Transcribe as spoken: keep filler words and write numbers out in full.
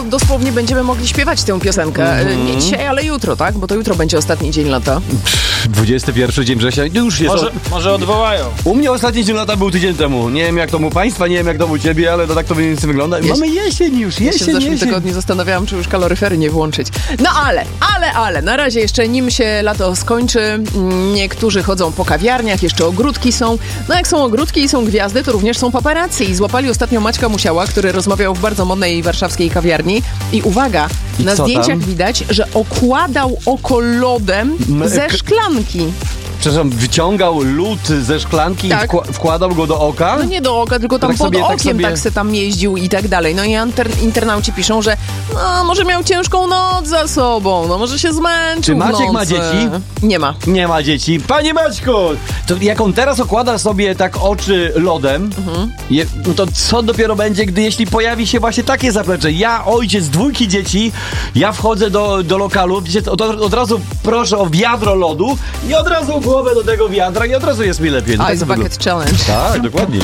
dosłownie będziemy mogli śpiewać tę piosenkę. Mm. Nie dzisiaj, ale jutro, tak? Bo to jutro będzie ostatni dzień lata. dwudziesty pierwszy dzień września. Już jest. Może, o... może odwołają. U mnie ostatni dzień lata był tydzień temu. Nie wiem jak to u państwa, nie wiem jak to u ciebie, ale to tak to mniej więcej wygląda. Jeś... Mamy jesień już, jesień, Ja się w zeszłym jesień. tygodniu zastanawiałam, czy już kaloryfery nie włączyć. No ale, ale, ale, na razie jeszcze nim się lato skończy, niektórzy chodzą po kawiarniach, jeszcze ogródki są. No jak są ogródki i są gwiazdy, to również są paparazzi. I złapali ostatnio Maćka Musiała, który rozmawiał w bardzo modnej warszawskiej kawiarni. I uwaga, I na co zdjęciach tam? widać, że okładał oko lodem M- ze k- szklanki. Przepraszam, wyciągał lód ze szklanki Tak. i wkła- wkładał go do oka? No nie do oka, tylko tam Tak pod sobie- tak okiem tak, sobie- se tam jeździł i tak dalej. No i inter- internauci piszą, że no, może miał ciężką noc za sobą, no może się zmęczył Czy Maciek w nocy. ma dzieci? Nie ma. Nie ma dzieci. Panie Maćku! To jak on teraz okłada sobie tak oczy lodem, Mhm. je, no to co dopiero będzie, gdy jeśli pojawi się właśnie takie zaplecze? Ja, ojciec dwójki dzieci, ja wchodzę do, do lokalu, wiecie, od, od razu proszę o wiadro lodu i od razu głowę do tego wiadra i od razu jest mi lepiej. No tak Ice to Bucket Challenge. wygląda. Tak, dokładnie.